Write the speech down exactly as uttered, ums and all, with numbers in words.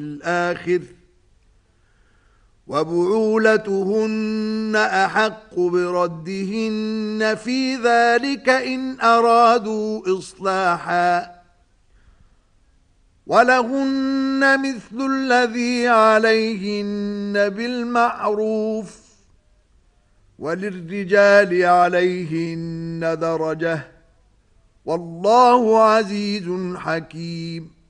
الآخر وبعولتهن أحق بردهن في ذلك إن أرادوا إصلاحا ولهن مثل الذي عليهن بالمعروف وللرجال عليهن درجة والله عزيز حكيم.